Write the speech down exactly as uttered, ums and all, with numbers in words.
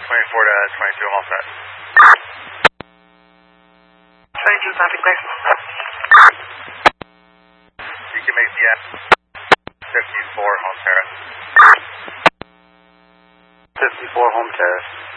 twenty-four to twenty-two, I'm all set. twenty-two, copy, clear. You can make the uh, fifty-four home terrace. fifty-four home terrace.